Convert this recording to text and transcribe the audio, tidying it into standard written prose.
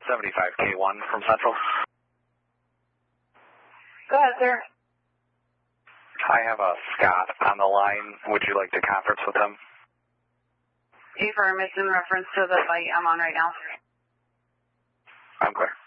75K1 from Central. Go ahead, sir. I have a Scott on the line. Would you like to conference with him? Affirm, it's in reference to the fight I'm on right now. I'm clear.